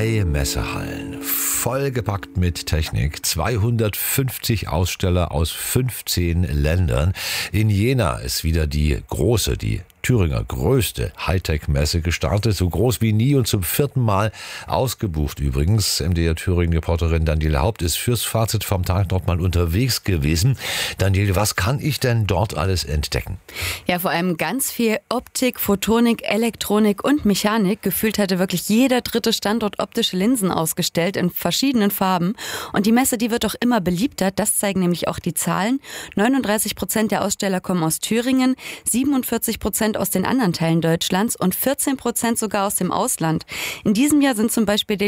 3 Messehallen, vollgepackt mit Technik, 250 Aussteller aus 15 Ländern. In Jena ist wieder die Thüringer größte Hightech-Messe gestartet, so groß wie nie und zum 4. Mal ausgebucht übrigens. MDR Thüringen-Reporterin Daniele Haupt ist fürs Fazit vom Tag dort mal unterwegs gewesen. Daniele, was kann ich denn dort alles entdecken? Ja, vor allem ganz viel Optik, Photonik, Elektronik und Mechanik. Gefühlt hatte wirklich jeder dritte Standort optische Linsen ausgestellt in verschiedenen Farben. Und die Messe, die wird auch immer beliebter. Das zeigen nämlich auch die Zahlen. 39% der Aussteller kommen aus Thüringen, 47% aus den anderen Teilen Deutschlands und 14% sogar aus dem Ausland. In diesem Jahr sind zum Beispiel